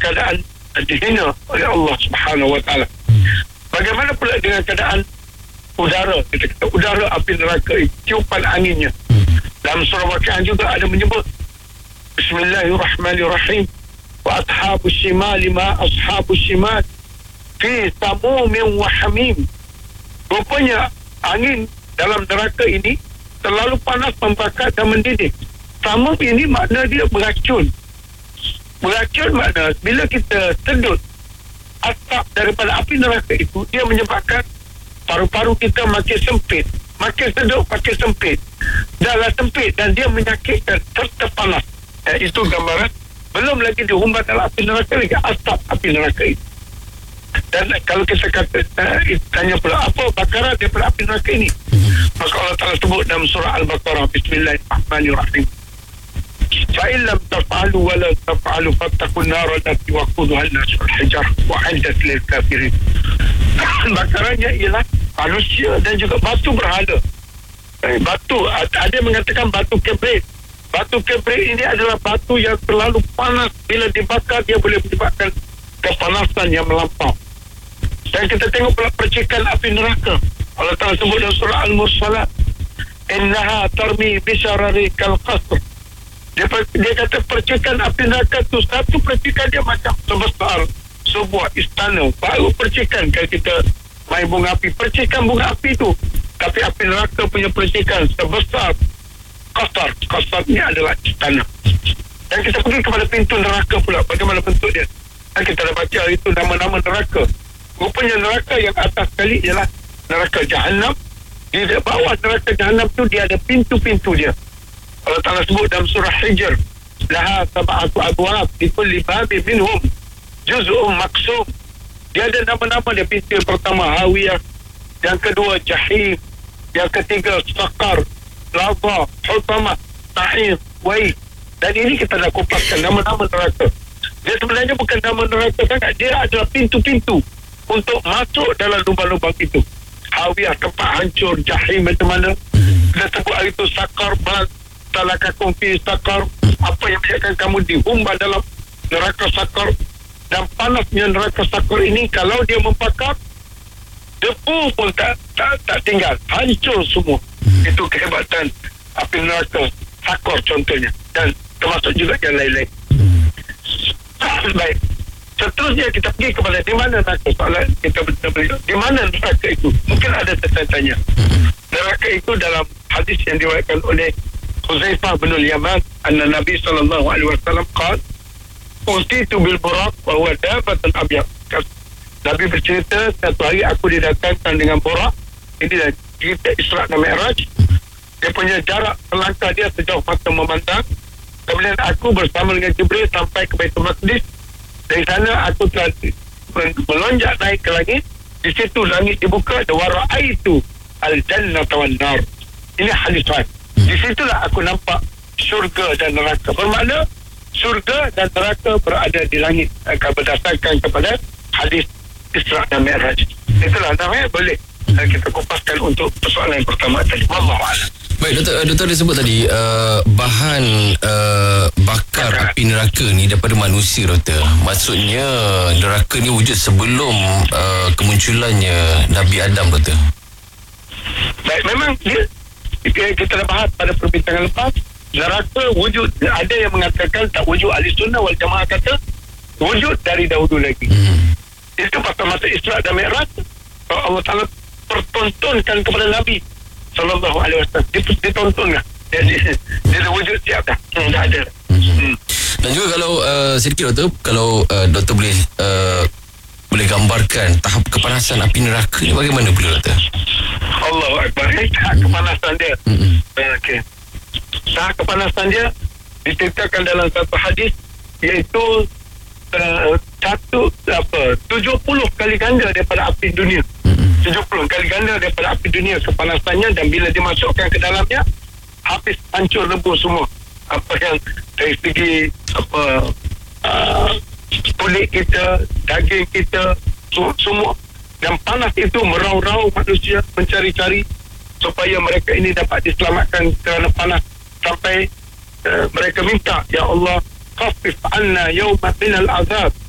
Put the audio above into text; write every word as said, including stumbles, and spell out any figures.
keadaan dihina oleh Allah Subhanahu Wa Taala. Bagaimana pula dengan keadaan udara? Kita kata udara api neraka itu, tiupan anginnya. Dalam surah Waqiah juga ada menyebut Bismillahirrahmanirrahim, wa ashabus shimal ma ashabus shimal fi samumin wa hamim. Rupanya angin dalam neraka ini terlalu panas, membakar dan mendidih. Samum ini makna dia beracun. Beracun makna bila kita sedut asap daripada api neraka itu, dia menyebabkan paru-paru kita makin sempit, makin sedut makin sempit, dahlah sempit, dan dia menyakitkan serta panas. Eh, itu gambaran. Belum lagi dihumbat dalam api neraka lagi asap api neraka itu. Dan kalau kita kata uh, tanya pula apa bakaran daripada api neraka ini, maka Allah Ta'ala sebut dalam surah Al-Baqarah, Bismillahirrahmanirrahim, fa'in lam taf'alu wa la taf'alu fattakun nara allati waquduha an-nas wal hijar wa'iddat lil kafirin. Bakarannya ialah manusia dan juga batu berhala. Eh, batu, ada yang mengatakan batu kibrit. Batu kibrit ini adalah batu yang terlalu panas, bila dibakar dia boleh menyebabkan kepanasan yang melampau. Dan kita tengok pula percikan api neraka. Allah Ta'ala sebut dalam surah Al-Mursalat, innaha tarmi bisharari kal qasr. Dia, dia kata percikan api neraka tu, satu percikan dia macam sebesar sebuah istana. Baru percikan kalau kita main bunga api, percikan bunga api tu. Tapi api neraka punya percikan sebesar kasar. Kasar ni adalah istana. Dan kita pergi kepada pintu neraka pula, bagaimana bentuk dia. Dan kita dah baca itu nama-nama neraka. Rupanya neraka yang atas sekali ialah neraka Jahannam. Di bawah neraka Jahannam tu dia ada pintu-pintu dia. Allah Ta'ala sebut dalam surah Hijr, laha sab'atu abwab li kulli babin minhum juz'un maqsum. Dia ada nama-nama dia. Pintu yang pertama Hawiyah, yang kedua Jahim, yang ketiga Saqar, Lava, Hutamah, Ta'ir, Wai. Dan ini kita nak kupaskan nama-nama neraka. Dia sebenarnya bukan nama neraka sangat, dia adalah pintu-pintu untuk masuk dalam lubang-lubang itu. Hawiyah tempat hancur, Jahim macam mana. Dia sebut hari itu Saqar, talakakum fi Saqar, apa yang menyebabkan kamu dihumban dalam neraka Saqar. Dan panasnya neraka Saqar ini, kalau dia membakar, debu pun tak, tak, tak tinggal, hancur semua. Itu kehebatan api neraka Saqar contohnya, dan termasuk juga yang lain-lain. Baik, seterusnya kita pergi kepada di mana neraka. Soalan kita betul-betul di mana neraka itu, mungkin ada tanya-tanya. Neraka itu dalam hadis yang diriwayatkan oleh Huzaifah bin al-Yaman, anna Nabi sallallahu alaihi wasallam qala utitu bil buraq wa huwa dabatun abyad. Nabi bercerita, satu hari aku didatangkan dengan buraq. Ini dah cerita Isra dan Mi'raj. Dia punya jarak selangkah dia sejauh mata memandang. Kemudian aku bersama dengan Jibril sampai ke Baitul Maqdis. Dari sana aku telah melonjak naik ke langit. Di situ langit dibuka, wa ra'aitu al-jannah wan nar. Ini hadis sahih. Di situlah aku nampak syurga dan neraka. Bermakna syurga dan neraka berada di langit, akan berdasarkan kepada hadis Isra dan Mi'raj. Itulah namanya, boleh kita kupaskan untuk persoalan yang pertama tadi. Wallahu a'lam. Baik, Doktor, Doktor dia sebut tadi uh, bahan uh, bakar Bakar. api neraka ni daripada manusia, Doktor. Maksudnya neraka ni wujud sebelum uh, kemunculannya Nabi Adam, Doktor. Baik, memang dia, kita dah bahas pada perbincangan lepas, neraka wujud. Ada yang mengatakan tak wujud. Ahli Sunnah wal Jamaah kata wujud dari dahulu lagi. Hmm. Itu pasal masa Isra dan Mi'raj, Allah Ta'ala pertontonkan kepada Nabi sallallahu alaihi wasallam, ditontonkan. Jadi dia dah wujud siap dah. Hmm, dah ada. Hmm. Dan juga kalau uh, sedikit, Doktor, kalau uh, Doktor boleh uh, boleh gambarkan tahap kepanasan api neraka ni bagaimana pula, Doktor? Allahu Akbar. Tahap kepanasan dia. Hmm. Okey. Tahap kepanasan dia diceritakan dalam satu hadis, iaitu uh, satu apa tujuh puluh kali ganda daripada api dunia. tujuh puluh kali ganda daripada api dunia kepanasannya. Dan bila dimasukkan ke dalamnya, habis, hancur lebur semua. Apa yang dari segi apa uh, kulit kita, daging kita, semua. Dan panas itu merau-rau manusia mencari-cari supaya mereka ini dapat diselamatkan kerana panas. Sampai uh, mereka minta, ya Allah, khafif anna yawma minal azab.